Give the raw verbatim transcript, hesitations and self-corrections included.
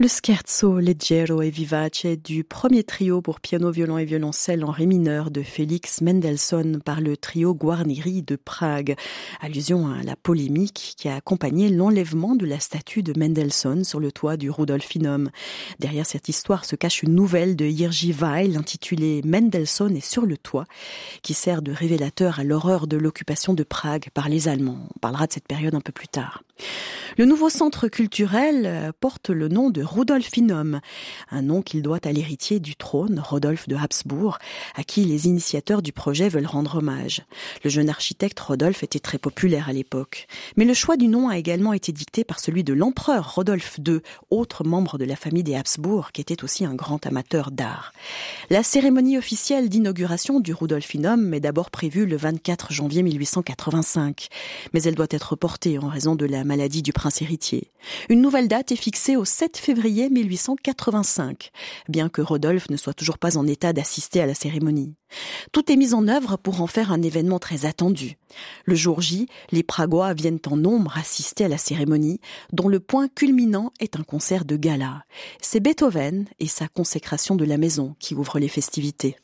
Le scherzo leggero e vivace du premier trio pour piano, violon et violoncelle en ré mineur de Félix Mendelssohn par le trio Guarneri de Prague. Allusion à la polémique qui a accompagné l'enlèvement de la statue de Mendelssohn sur le toit du Rudolfinum. Derrière cette histoire se cache une nouvelle de Jiří Weil intitulée Mendelssohn est sur le toit, qui sert de révélateur à l'horreur de l'occupation de Prague par les Allemands. On parlera de cette période un peu plus tard. Le nouveau centre culturel porte le nom de Rudolfinum, un nom qu'il doit à l'héritier du trône, Rodolphe de Habsbourg, à qui les initiateurs du projet veulent rendre hommage. Le jeune architecte Rodolphe était très populaire à l'époque. Mais le choix du nom a également été dicté par celui de l'empereur Rodolphe deux, autre membre de la famille des Habsbourg, qui était aussi un grand amateur d'art. La cérémonie officielle d'inauguration du Rudolfinum est d'abord prévue le vingt-quatre janvier mille huit cent quatre-vingt-cinq, mais elle doit être reportée en raison de la maladie du prince héritier. Une nouvelle date est fixée au sept février mille huit cent quatre-vingt-cinq, bien que Rodolphe ne soit toujours pas en état d'assister à la cérémonie. Tout est mis en œuvre pour en faire un événement très attendu. Le jour J, les Pragois viennent en nombre assister à la cérémonie, dont le point culminant est un concert de gala. C'est Beethoven et sa consécration de la maison qui ouvrent les festivités.